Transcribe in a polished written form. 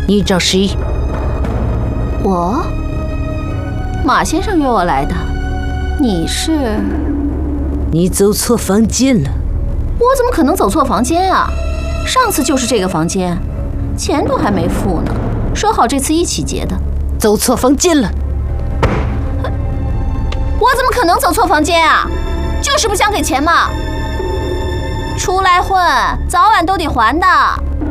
你找谁？ 我，马先生约我来的。你是？ 你走错房间了。 我怎么可能走错房间啊？上次就是这个房间，钱都还没付呢，说好这次一起结的。 走错房间了。 我怎么可能走错房间啊？就是不想给钱嘛。出来混，早晚都得还的。